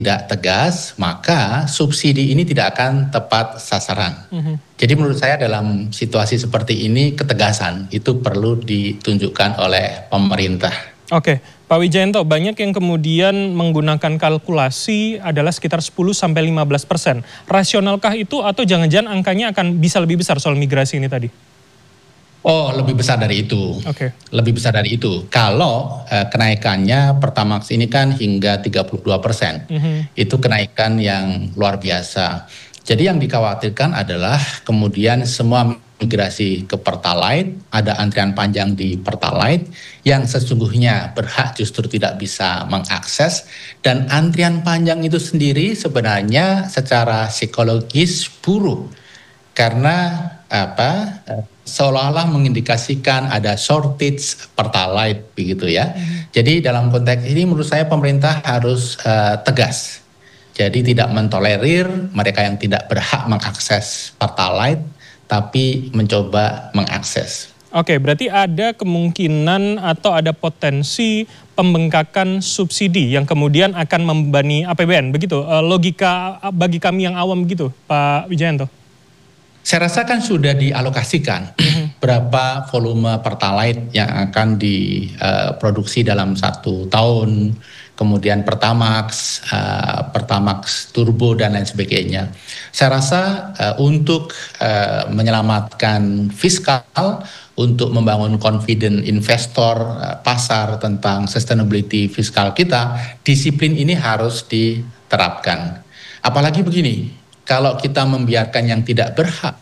tidak tegas, maka subsidi ini tidak akan tepat sasaran. Jadi menurut saya dalam situasi seperti ini ketegasan itu perlu ditunjukkan oleh pemerintah. Oke, Pak Wijayanto, banyak yang kemudian menggunakan kalkulasi adalah sekitar 10-15%. Rasionalkah itu atau jangan-jangan angkanya akan bisa lebih besar soal migrasi ini tadi? Oh, lebih besar dari itu. Oke. Lebih besar dari itu. Kalau kenaikannya Pertamax ini kan hingga 32%. Itu kenaikan yang luar biasa. Jadi yang dikhawatirkan adalah kemudian semua migrasi ke Pertalite, ada antrian panjang di Pertalite yang sesungguhnya berhak justru tidak bisa mengakses, dan antrian panjang itu sendiri sebenarnya secara psikologis buruk karena seolah-olah mengindikasikan ada shortage Pertalite begitu ya. Jadi dalam konteks ini menurut saya pemerintah harus tegas. Jadi tidak mentolerir mereka yang tidak berhak mengakses Pertalite, tapi mencoba mengakses. Oke, berarti ada kemungkinan atau ada potensi pembengkakan subsidi yang kemudian akan membebani APBN, begitu? Logika bagi kami yang awam begitu, Pak Wijayanto? Saya rasa kan sudah dialokasikan berapa volume Pertalite yang akan diproduksi dalam 1 tahun, kemudian Pertamax, Pertamax Turbo dan lain sebagainya. Saya rasa untuk menyelamatkan fiskal, untuk membangun confident investor pasar tentang sustainability fiskal kita, disiplin ini harus diterapkan. Apalagi begini, kalau kita membiarkan yang tidak berhak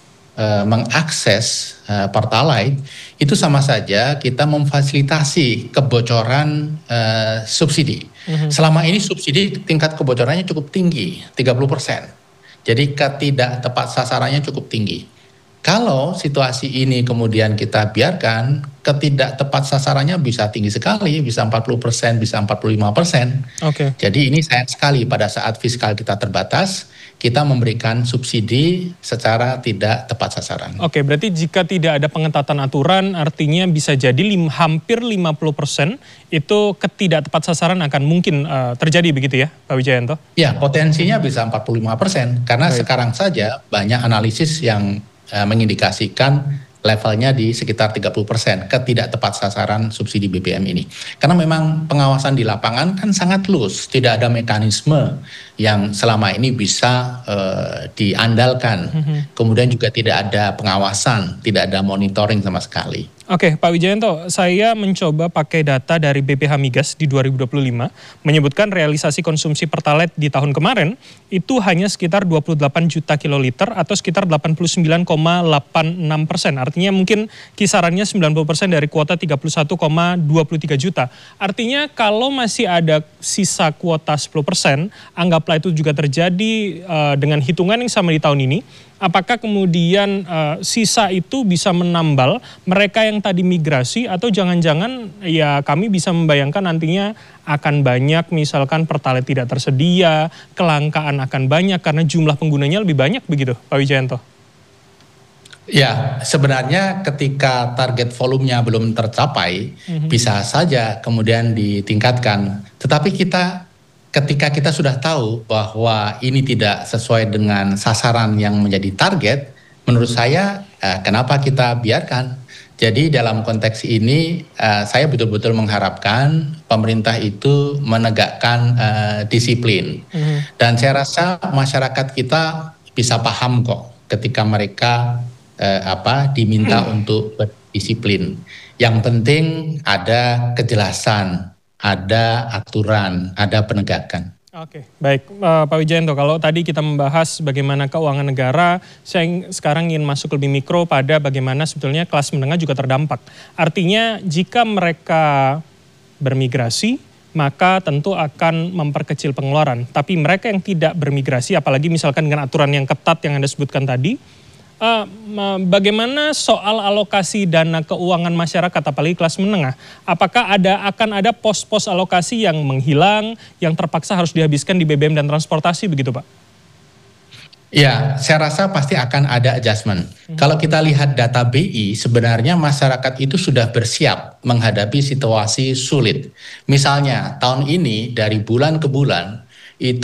mengakses Pertalite, itu sama saja kita memfasilitasi kebocoran subsidi. Selama ini subsidi tingkat kebocorannya cukup tinggi, 30%. Jadi tidak tepat sasarannya cukup tinggi. Kalau situasi ini kemudian kita biarkan, ketidak tepat sasarannya bisa tinggi sekali, bisa 40%, bisa 45%. Jadi ini sayang sekali pada saat fiskal kita terbatas, kita memberikan subsidi secara tidak tepat sasaran. Oke, berarti jika tidak ada pengetatan aturan, artinya bisa jadi hampir 50% itu ketidak tepat sasaran akan mungkin terjadi begitu ya, Pak Wijayanto? Ya, potensinya bisa 45%, karena sekarang saja banyak analisis yang mengindikasikan levelnya di sekitar 30% ketidak tepat sasaran subsidi BBM ini. Karena memang pengawasan di lapangan kan sangat loose, tidak ada mekanisme yang selama ini bisa diandalkan. Kemudian juga tidak ada pengawasan, tidak ada monitoring sama sekali. Oke, Pak Wijayanto, saya mencoba pakai data dari BPH Migas di 2025, menyebutkan realisasi konsumsi Pertalite di tahun kemarin itu hanya sekitar 28 juta kiloliter atau sekitar 89,86%. Artinya mungkin kisarannya 90% dari kuota 31,23 juta. Artinya kalau masih ada sisa kuota 10%, anggaplah itu juga terjadi dengan hitungan yang sama di tahun ini, apakah kemudian sisa itu bisa menambal mereka yang tadi migrasi, atau jangan-jangan ya kami bisa membayangkan nantinya akan banyak misalkan Pertalite tidak tersedia, kelangkaan akan banyak karena jumlah penggunanya lebih banyak begitu, Pak Wijayanto? Ya, sebenarnya ketika target volumenya belum tercapai, bisa saja kemudian ditingkatkan. Tetapi ketika kita sudah tahu bahwa ini tidak sesuai dengan sasaran yang menjadi target, menurut saya kenapa kita biarkan? Jadi dalam konteks ini saya betul-betul mengharapkan pemerintah itu menegakkan disiplin. Dan saya rasa masyarakat kita bisa paham kok ketika mereka diminta untuk berdisiplin. Yang penting ada kejelasan, ada aturan, ada penegakan. Oke, baik Pak Wijayanto, kalau tadi kita membahas bagaimana keuangan negara, saya sekarang ingin masuk lebih mikro pada bagaimana sebetulnya kelas menengah juga terdampak. Artinya jika mereka bermigrasi, maka tentu akan memperkecil pengeluaran. Tapi mereka yang tidak bermigrasi, apalagi misalkan dengan aturan yang ketat yang Anda sebutkan tadi, bagaimana soal alokasi dana keuangan masyarakat apalagi kelas menengah? Apakah akan ada pos-pos alokasi yang menghilang, yang terpaksa harus dihabiskan di BBM dan transportasi begitu, Pak? Ya, saya rasa pasti akan ada adjustment. Kalau kita lihat data BI, sebenarnya masyarakat itu sudah bersiap menghadapi situasi sulit. Misalnya tahun ini dari bulan ke bulan